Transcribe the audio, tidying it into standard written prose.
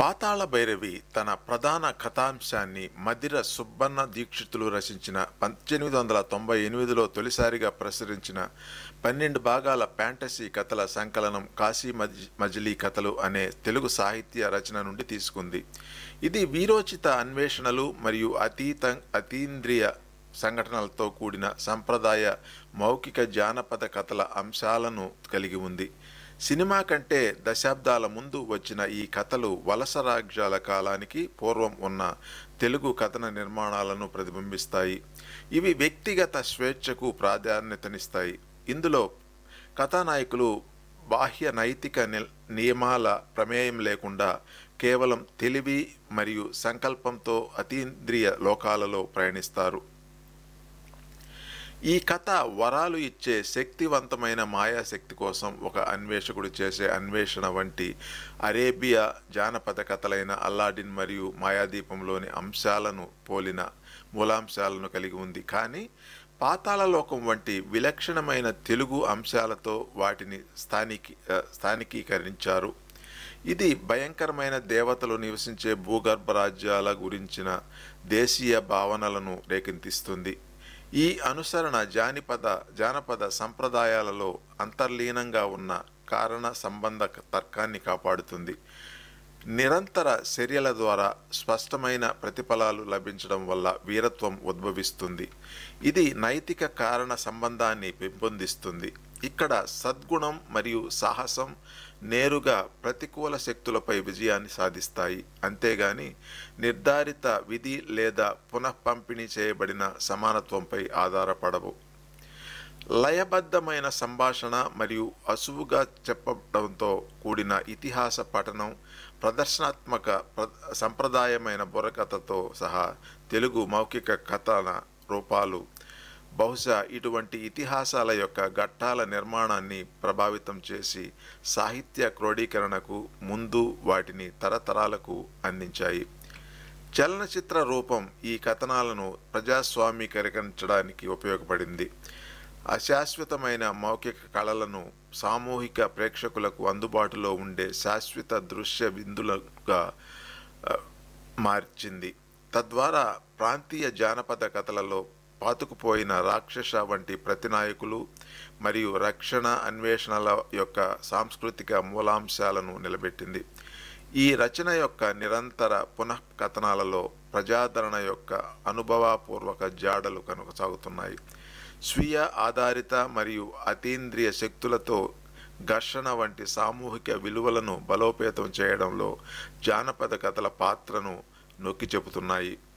పాతాళ భైరవి తన ప్రధాన కథాంశాన్ని మధిర సుబ్బన్న దీక్షితులు రచించిన 1898లో తొలిసారిగా ప్రచురించిన 12 భాగాల ఫ్యాంటసీ కథల సంకలనం కాశీ మజిలీ కథలు అనే తెలుగు సాహిత్య రచన నుండి తీసుకుంది. ఇది వీరోచిత అన్వేషణలు మరియు అతీంద్రియ సంఘటనలతో కూడిన సంప్రదాయ మౌఖిక జానపద కథల అంశాలను కలిగి ఉంది. సినిమా కంటే దశాబ్దాల ముందు వచ్చిన ఈ కథలు వలస రాజ్యాల కాలానికి పూర్వం ఉన్న తెలుగు కథన నిర్మాణాలను ప్రతిబింబిస్తాయి. ఇవి వ్యక్తిగత స్వేచ్ఛకు ప్రాధాన్యతనిస్తాయి. ఇందులో కథానాయకులు బాహ్య నైతిక నియమాల ప్రమేయం లేకుండా కేవలం తెలివి మరియు సంకల్పంతో అతీంద్రియ లోకాలలో ప్రయాణిస్తారు. ఈ కథ వరాలు ఇచ్చే శక్తివంతమైన మాయాశక్తి కోసం ఒక అన్వేషకుడు చేసే అన్వేషణ వంటి అరేబియా జానపద కథలైన అల్లాడిన్ మరియు మాయాదీపంలోని అంశాలను పోలిన మూలాంశాలను కలిగి ఉంది. కానీ పాతాళలోకం వంటి విలక్షణమైన తెలుగు అంశాలతో వాటిని స్థానికీకరించారు. ఇది భయంకరమైన దేవతలు నివసించే భూగర్భ రాజ్యాల గురించిన దేశీయ భావనలను రేకెత్తిస్తుంది. ఈ అనుసరణ జానపద సంప్రదాయాలలో అంతర్లీనంగా ఉన్న కారణ సంబంధ తర్కాన్ని కాపాడుతుంది. నిరంతర చర్యల ద్వారా స్పష్టమైన ప్రతిఫలాలు లభించడం వల్ల వీరత్వం ఉద్భవిస్తుంది. ఇది నైతిక కారణ సంబంధాన్ని పెంపొందిస్తుంది. ఇక్కడ సద్గుణం మరియు సాహసం నేరుగా ప్రతికూల శక్తులపై విజయాన్ని సాధిస్తాయి, అంతేగాని నిర్ధారిత విధి లేదా పునఃపంపిణీ చేయబడిన సమానత్వంపై ఆధారపడవు. లయబద్ధమైన సంభాషణ మరియు అసువుగా చెప్పడంతో కూడిన ఇతిహాస పఠనం, ప్రదర్శనాత్మక సంప్రదాయమైన బుర్రకథతో సహా తెలుగు మౌఖిక కథన రూపాలు బహుశా ఇటువంటి ఇతిహాసాల యొక్క ఘట్టాల నిర్మాణాన్ని ప్రభావితం చేసి సాహిత్య క్రోడీకరణకు ముందు వాటిని తరతరాలకు అందించాయి. చలనచిత్ర రూపం ఈ కథనాలను ప్రజాస్వామీకరించడానికి ఉపయోగపడింది. అశాశ్వతమైన మౌఖిక కళలను సామూహిక ప్రేక్షకులకు అందుబాటులో ఉండే శాశ్వత దృశ్య విందులుగా మార్చింది. తద్వారా ప్రాంతీయ జానపద కథలలో పాతుకుపోయిన రాక్షస వంటి ప్రతినాయకులు మరియు రక్షణ అన్వేషణల యొక్క సాంస్కృతిక మూలాంశాలను నిలబెట్టింది. ఈ రచన యొక్క నిరంతర పునఃకథనాలలో ప్రజాదరణ యొక్క అనుభవపూర్వక జాడలు కొనసాగుతున్నాయి. స్వీయ ఆధారిత మరియు అతీంద్రియ శక్తులతో ఘర్షణ వంటి సామూహిక విలువలను బలోపేతం చేయడంలో జానపద కథల పాత్రను నొక్కి చెబుతున్నాయి.